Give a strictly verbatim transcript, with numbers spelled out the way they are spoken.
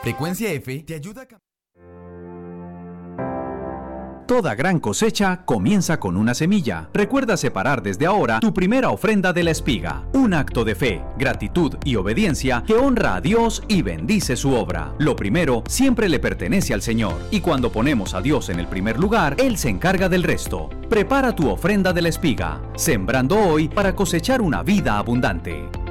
Frecuencia F te ayuda a... Toda gran cosecha comienza con una semilla. Recuerda separar desde ahora tu primera ofrenda de la espiga. Un acto de fe, gratitud y obediencia que honra a Dios y bendice su obra. Lo primero siempre le pertenece al Señor. Y cuando ponemos a Dios en el primer lugar, Él se encarga del resto. Prepara tu ofrenda de la espiga, sembrando hoy para cosechar una vida abundante.